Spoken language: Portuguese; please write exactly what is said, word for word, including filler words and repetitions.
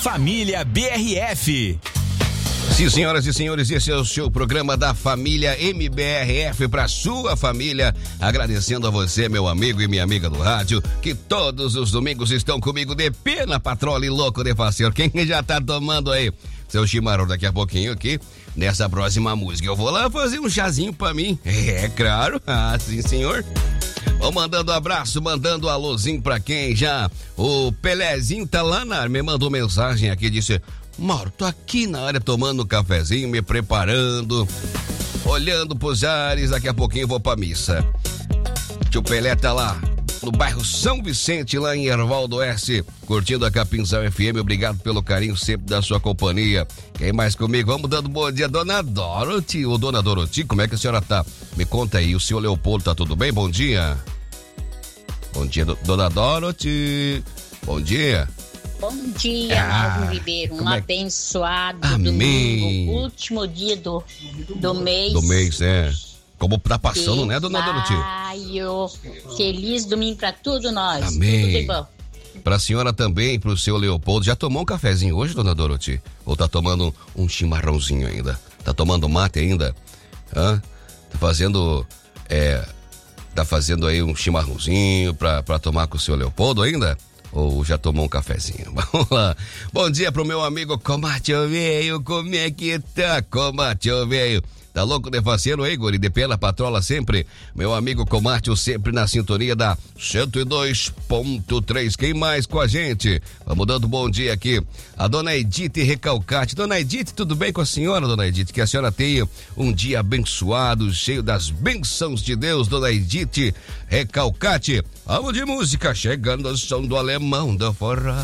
Família B R F. Sim, senhoras e senhores, esse é o seu programa da família M B R F para sua família. Agradecendo a você, meu amigo e minha amiga do rádio, que todos os domingos estão comigo de pé na patrola e louco de faceiro. Quem já tá tomando aí seu chimarrão daqui a pouquinho aqui, nessa próxima música? Eu vou lá fazer um chazinho pra mim. É claro, ah, sim, senhor. Vou mandando um abraço, mandando um alôzinho pra quem já. O Pelezinho tá lá na área, me mandou mensagem aqui, disse: Mauro, tô aqui na área tomando um cafezinho, me preparando, olhando pros ares, daqui a pouquinho eu vou pra missa. Tio Pelé tá lá no bairro São Vicente, lá em Hervaldo Oeste, curtindo a Capinzal F M. Obrigado pelo carinho sempre da sua companhia. Quem mais comigo? Vamos dando bom dia, dona Dorothy. Ô, dona Dorothy, como é que a senhora tá? Me conta aí, o senhor Leopoldo tá tudo bem? Bom dia. Bom dia, do, dona Dorothy. Bom dia. Bom dia, ah, Mauro Ribeiro. Um é? abençoado Amém. domingo, último dia do, do mês. Do mês, é. Como tá passando, né, dona Dorothy? Maio. Feliz domingo pra todos nós. Amém. Tudo de bom. Pra senhora também, pro seu Leopoldo. Já tomou um cafezinho hoje, dona Dorothy? Ou tá tomando um chimarrãozinho ainda? Tá tomando mate ainda? Hã? Tá fazendo, é... Tá fazendo aí um chimarrãozinho pra, pra tomar com o seu Leopoldo ainda? Ou já tomou um cafezinho? Vamos lá. Bom dia pro meu amigo Comate Veio. Como é que tá, Comate Veio? Tá louco de faceiro aí, guri? De pela patrola sempre. Meu amigo Comate, sempre na sintonia da cento e dois ponto três. Quem mais com a gente? Vamos dando bom dia aqui. A dona Edith Recalcate. Dona Edith, tudo bem com a senhora, dona Edith? Que a senhora tenha um dia abençoado, cheio das bênçãos de Deus, dona Edith Recalcate. Vamos de música, chegando ao som do alemão da forró.